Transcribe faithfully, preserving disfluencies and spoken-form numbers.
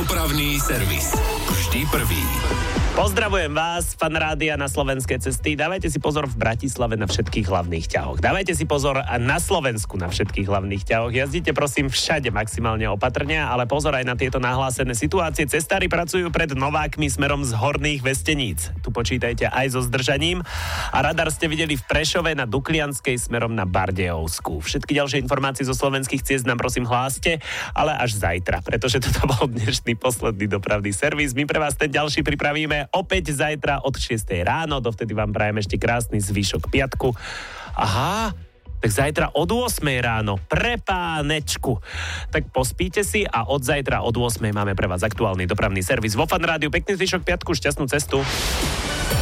Dopravný servis. Vždy prvý. Pozdravujem vás, fan rádia na slovenské cesty. Dávajte si pozor v Bratislave na všetkých hlavných ťahoch. Dávajte si pozor na Slovensku na všetkých hlavných ťahoch. Jazdite prosím všade maximálne opatrne, ale pozor aj na tieto nahlásené situácie. Cestári pracujú pred Novákmi smerom z Horných Vesteníc. Tu počítajte aj so zdržaním. A radar ste videli v Prešove na Duklianskej smerom na Bardejovskú. Všetky ďalšie informácie zo slovenských ciest nám prosím hláste, ale až zajtra, pretože toto bol dnešný posledný dopravný servis. My pre vás ten ďalší pripravíme opäť zajtra od šiestej ráno, dovtedy vám prajem ešte krásny zvyšok piatku. Aha, tak zajtra od ôsmej ráno, pre pánečku. Tak pospíte si a od zajtra od ôsmej máme pre vás aktuálny dopravný servis vo Fan Rádiu. Pekný zvyšok piatku, šťastnú cestu.